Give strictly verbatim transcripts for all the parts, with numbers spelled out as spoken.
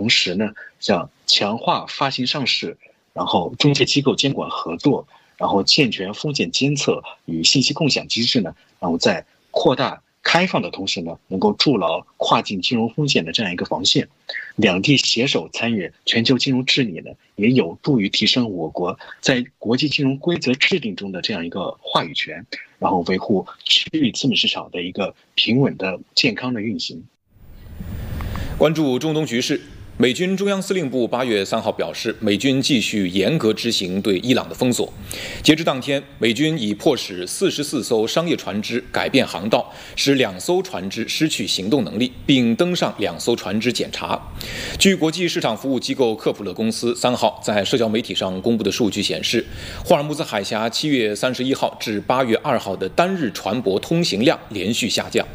同时呢，像强化发行上市，然后中介机构监管合作，然后健全风险监测与信息共享机制呢，然后在扩大开放的同时呢，能够筑牢跨境金融风险的这样一个防线。两地携手参与全球金融治理呢，也有助于提升我国在国际金融规则制定中的这样一个话语权，然后维护区域资本市场的一个平稳的健康的运行。 关注中东局势，美军中央司令部八月三号表示，美军继续严格执行对伊朗的封锁。截至当天，美军已迫使四十四艘商业船只改变航道，使两艘船只失去行动能力，并登上两艘船只检查。据国际市场服务机构科普勒公司三号在社交媒体上公布的数据显示，霍尔木兹海峡七月三十一号至八月二号的单日船舶通行量连续下降。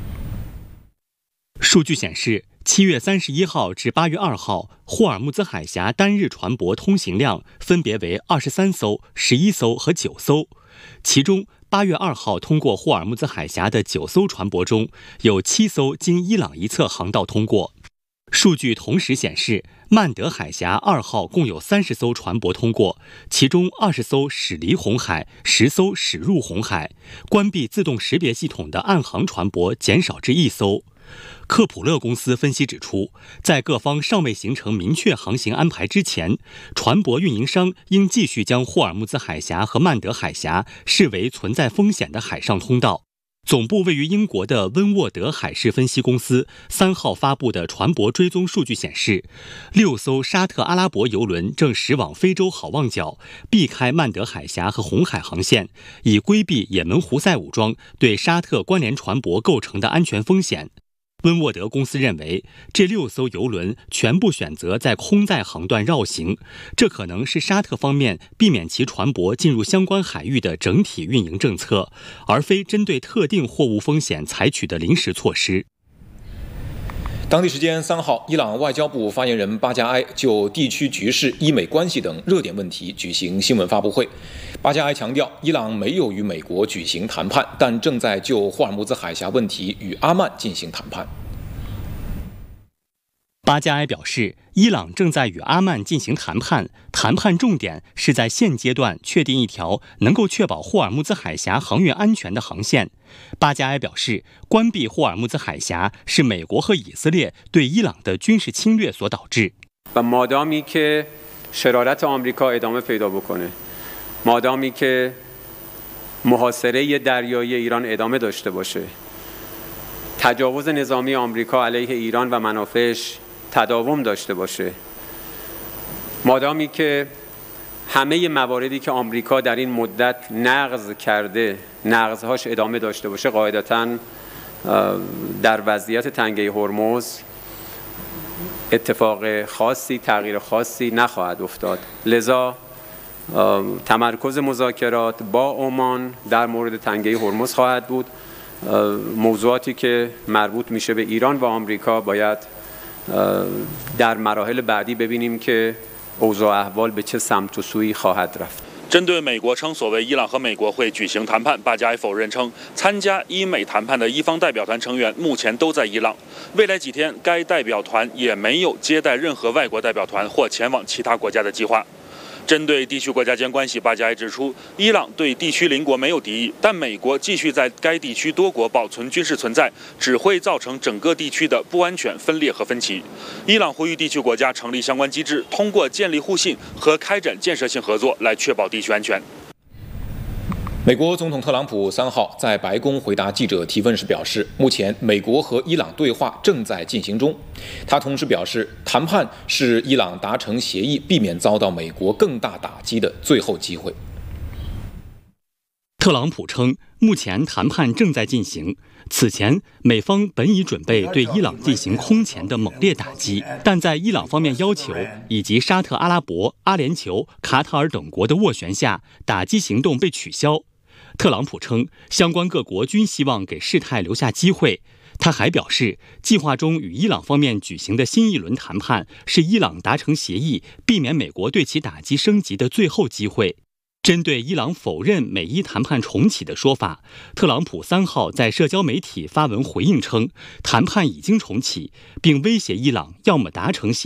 数据显示，七月三十一号至八月二号，霍尔木兹海峡单日船舶通行量分别为二十三艘、十一艘和九艘。其中，八月二号通过霍尔木兹海峡的九艘船舶中，有七艘经伊朗一侧航道通过。数据同时显示，曼德海峡二号共有三十艘船舶通过，其中二十艘驶离红海，十艘驶入红海。关闭自动识别系统的岸航船舶减少至一艘。科普勒公司分析指出，在各方尚未形成明确航行安排之前，船舶运营商应继续将霍尔木兹海峡和曼德海峡视为存在风险的海上通道。总部位于英国的温沃德海事分析公司三号发布的船舶追踪数据显示，六艘沙特阿拉伯油轮正驶往非洲好望角，避开曼德海峡和红海航线，以规避也门胡塞武装对沙特关联船舶构成的安全风险。温沃德公司认为，这六艘油轮全部选择在空载航段绕行，这可能是沙特方面避免其船舶进入相关海域的整体运营政策，而非针对特定货物风险采取的临时措施。 当地时间三号，伊朗外交部发言人巴加埃就地区局势、伊美关系等热点问题举行新闻发布会。巴加埃强调，伊朗没有与美国举行谈判，但正在就霍尔木兹海峡问题与阿曼进行谈判。 巴加埃表示，伊朗正在与阿曼进行谈判，谈判重点是在现阶段确定一条能够确保霍尔木兹海峡航运安全的航线。巴加埃表示，关闭霍尔木兹海峡是美国和以色列对伊朗的军事侵略所导致。 مادامی که شرارت آمریکا ادامه پیدا بکنه، مادامی که محاصره دریایی ایران ادامه داشته باشه، تجاوز نظامی آمریکا علیه ایران و منافعش تداوم داشته باشه، مادامی که همه مواردی که آمریکا در این مدت نقض کرده نقضهاش ادامه داشته باشه، قاعدتاً در وضعیت تنگه هرمز اتفاق خاصی تغییر خاصی نخواهد افتاد. لذا تمرکز مذاکرات با عمان در مورد تنگه هرمز خواهد بود. موضوعاتی که مربوط میشه به ایران و آمریکا باید در مراحل بعدی ببینیم که اوضاع احوال به چه سمت و سوی خواهد رفت. 针对美国称所谓伊朗和美国会举行谈判，巴加埃否认称，参加伊美谈判的伊方代表团成员目前都在伊朗，未来几天该代表团也没有接待任何外国代表团或前往其他国家的计划。针对地区国家间关系，巴加埃指出，伊朗对地区邻国没有敌意，但美国继续在该地区多国保存军事存在，只会造成整个地区的不安全、分裂和分歧。伊朗呼吁地区国家成立相关机制，通过建立互信和开展建设性合作来确保地区安全。 美国总统特朗普三号在白宫回答记者提问时表示，目前美国和伊朗对话正在进行中。他同时表示，谈判是伊朗达成协议、避免遭到美国更大打击的最后机会。 特朗普称，目前谈判正在进行。此前，美方本已准备对伊朗进行空前的猛烈打击，但在伊朗方面要求以及沙特阿拉伯、阿联酋、卡塔尔等国的斡旋下，打击行动被取消。特朗普称，相关各国均希望给事态留下机会。他还表示，计划中与伊朗方面举行的新一轮谈判是伊朗达成协议，避免美国对其打击升级的最后机会。针对伊朗否认美伊谈判重启的说法，特朗普三号在社交媒体发文回应称，谈判已经重启，并威胁伊朗要么达成协议。